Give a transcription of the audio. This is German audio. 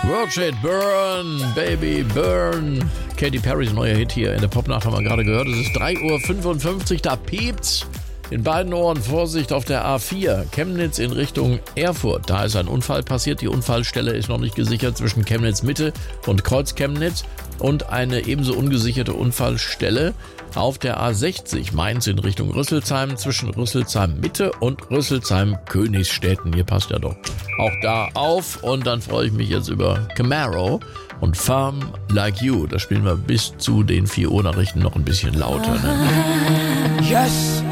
Watch It Burn, Baby Burn. Katy Perrys neuer Hit hier in der Popnacht haben wir gerade gehört. Es ist 3:55 Uhr, da piept's. In beiden Ohren Vorsicht auf der A4, Chemnitz in Richtung Erfurt. Da ist ein Unfall passiert. Die Unfallstelle ist noch nicht gesichert zwischen Chemnitz Mitte und Kreuz Chemnitz. Und eine ebenso ungesicherte Unfallstelle auf der A60 Mainz in Richtung Rüsselsheim zwischen Rüsselsheim Mitte und Rüsselsheim Königsstädten. Hier passt ja doch auch da auf. Und dann freue ich mich jetzt über Camaro und Farm Like You. Das spielen wir bis zu den 4 Uhr Nachrichten noch ein bisschen lauter. Ne? Yes!